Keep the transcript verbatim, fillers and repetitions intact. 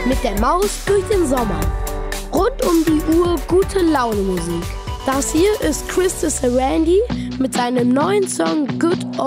Mit der Maus durch den Sommer. Rund um die Uhr gute Laune Musik. Das hier ist Chris de Sarandí mit seinem neuen Song Good